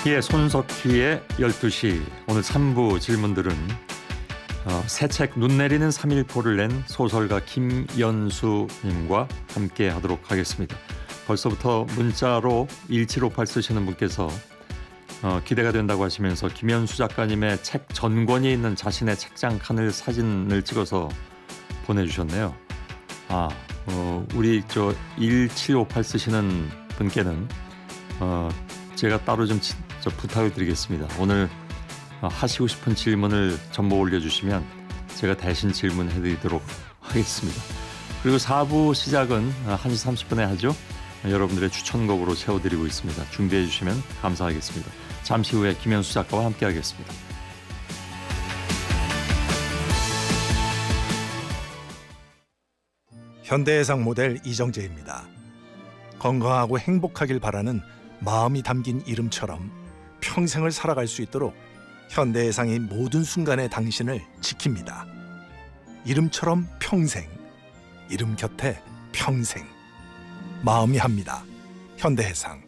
이석희의 손석희의 12시. 오늘 3부 질문들은 새 책 눈 내리는 3일포를 낸 소설가 김연수님과 함께 하도록 하겠습니다. 벌써부터 문자로 1758 쓰시는 분께서 기대가 된다고 하시면서 김연수 작가님의 책 전권이 있는 자신의 책장 칸을 사진을 찍어서 보내주셨네요. 우리 1758 쓰시는 분께는 제가 따로 좀 부탁을 드리겠습니다. 오늘 하시고 싶은 질문을 전부 올려주시면 제가 대신 질문해드리도록 하겠습니다. 그리고 4부 시작은 1시 30분에 하죠. 여러분들의 추천곡으로 채워드리고 있습니다. 준비해 주시면 감사하겠습니다. 잠시 후에 김현수 작가와 함께하겠습니다. 현대해상 모델 이정재입니다. 건강하고 행복하길 바라는 마음이 담긴 이름처럼 평생을 살아갈 수 있도록 현대해상이 모든 순간에 당신을 지킵니다. 이름처럼 평생, 이름 곁에 평생. 마음이 합니다. 현대해상.